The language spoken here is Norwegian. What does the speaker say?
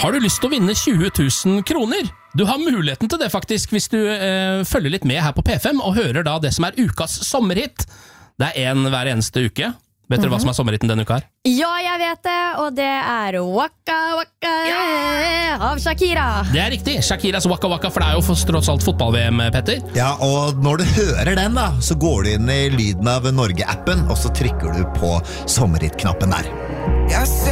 Har du lyst til å vinne 20 000 kroner? Du har muligheten til det faktisk hvis du følger litt med her på P5 og hører da det som ukas sommerhit. Det en hver eneste uke. Vet dere hva som sommerhiten denne uka her? Ja, jeg vet det, og det Waka Waka av Shakira. Det riktig, Shakiras Waka Waka, for det jo tross alt fotball-VM, Petter. Ja, og når du hører den da, så går du inn i Lyden av Norge-appen, og så trykker du på sommerhit-knappen der. Jeg ser